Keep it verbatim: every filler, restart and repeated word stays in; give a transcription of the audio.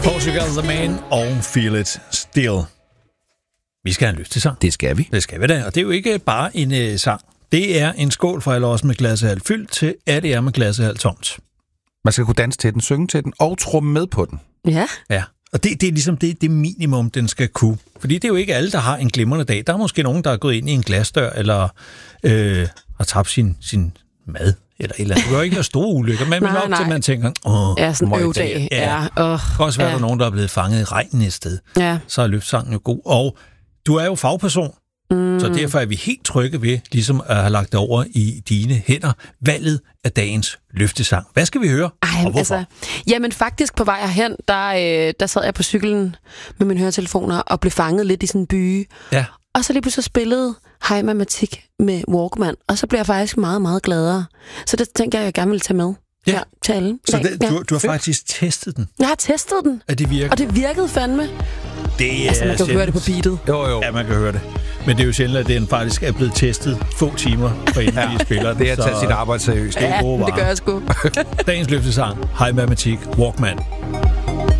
Portugal the Man og Feel It Still. Vi skal have en løftesang. Det skal vi. Det skal vi da, og det er jo ikke bare en øh, sang. Det er en skål for alle os med glasset halvt fyldt til, at det er med glasset halvt tomt. Man skal kunne danse til den, synge til den og tromme med på den. Ja. Ja, og det, det er ligesom det, det minimum, den skal kunne. Fordi det er jo ikke alle, der har en glimrende dag. Der er måske nogen, der er gået ind i en glasdør, eller øh, har tabt sin, sin mad, eller et eller andet. Det er ikke noget store ulykker, men nej, nok nej. til, man tænker, åh, ja, sådan en øvdag. Ja, ja. oh, det kan også være, ja. Der er nogen, der er blevet fanget i regnen et sted. Ja. Så er løftsangen jo god. Og du er jo fagperson, mm. så derfor er vi helt trygge ved, ligesom at have lagt det over i dine hænder, valget af dagens løftesang. Hvad skal vi høre, Ej, og hvorfor? Altså, jamen faktisk på vej herhen, der, øh, der sad jeg på cyklen med mine høretelefoner og blev fanget lidt i sådan en by. Ja. Og så lige pludselig spillede High Matematik med Walkman, og så blev jeg faktisk meget, meget gladere. Så det tænker jeg, jeg gerne vil tage med. Ja. Her til alle. Så det, ja. du, du har faktisk testet den? Jeg har testet den. At det virker? Og det virkede fandme. Det er altså, man kan jo høre det på beatet. Jo, jo. Ja, man kan høre det. Men det er jo sjældent, at den faktisk er blevet testet få timer, for inden ja. de spiller den. Det er at tage sit arbejde seriøst. Ja, det gør jeg sgu. Dagens løftesang, High Matematik, Walkman.